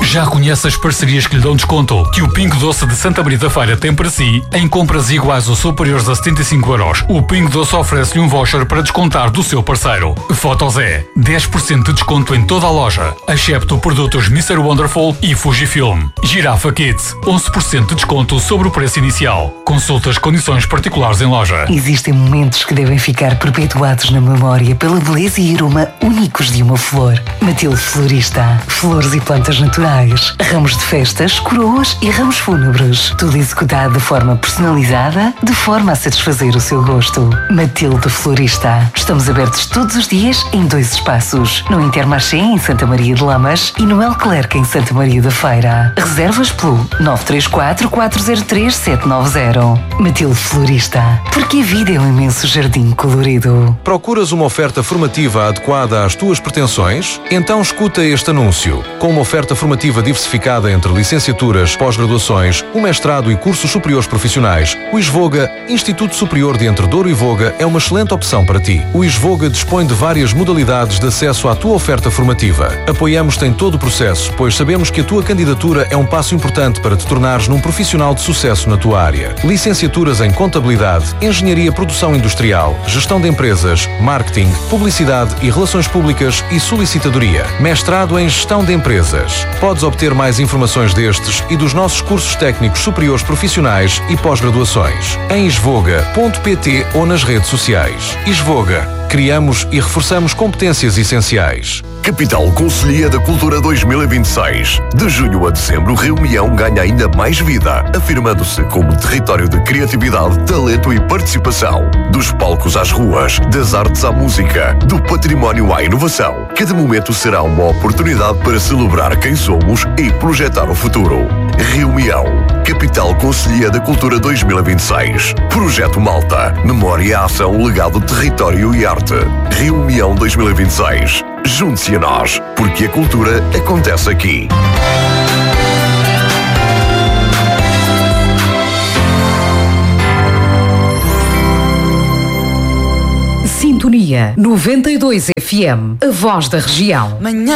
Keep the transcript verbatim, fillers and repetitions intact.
Já conhece as parcerias que lhe dão desconto que o Pingo Doce de Santa Maria da Feira tem para si? Em compras iguais ou superiores a setenta e cinco euros, o Pingo Doce oferece-lhe um voucher para descontar do seu parceiro. Fotos é dez por cento de desconto em toda a loja, excepto produtos mister Wonderful e Fujifilm. Girafa Kids, onze por cento de desconto sobre o preço inicial. Consulta as condições particulares em loja. Existem momentos que devem ficar perpetuados na memória pela beleza e aroma únicos de uma flor. Matilde Florista. Flores e plantas naturais, ramos de festas, coroas e ramos fúnebres. Tudo executado de forma personalizada, de forma a satisfazer o seu gosto. Matilde Florista. Estamos abertos todos os dias em dois espaços. No Intermarché, em Santa Maria de Lamas, e no El Clerc, em Santa Maria da Feira. Reservas pelo nove três quatro, quatro zero três, sete nove zero. Matilde Florista. Porque a vida é um imenso jardim colorido. Procuras uma oferta formativa adequada às tuas pretensões? Então escuta este anúncio. Com uma oferta formativa diversificada entre licenciaturas, pós-graduações, o mestrado e cursos superiores profissionais, o ISVOGA, Instituto Superior de Entre Douro e Voga, é uma excelente opção para ti. O ISVOGA dispõe de várias modalidades de acesso à tua oferta formativa. Apoiamos-te em todo o processo, pois sabemos que a tua candidatura é um passo importante para te tornares num profissional de sucesso na tua área. Licenciaturas em Contabilidade, Engenharia Produção Industrial, Gestão de Empresas, Marketing, Publicidade e Relações Públicas e Solicitadoria. Mestrado em Gestão de Empresas. Podes obter mais informações destes e dos nossos cursos técnicos superiores profissionais e pós-graduações em isvoga ponto pt ou nas redes sociais. ISVOGA. Criamos e reforçamos competências essenciais. Capital Conselhia da Cultura dois mil e vinte e seis. De junho a dezembro, Reunião ganha ainda mais vida, afirmando-se como território de criatividade, talento e participação. Dos palcos às ruas, das artes à música, do património à inovação. Cada momento será uma oportunidade para celebrar quem somos e projetar o futuro. Reunião. Capital Conselhia da Cultura dois mil e vinte e seis. Projeto Malta. Memória, ação, legado, território e arte. Reunião dois mil e vinte e seis. Junte-se a nós, porque a cultura acontece aqui. Sintonia noventa e dois F M, a voz da região. Manhã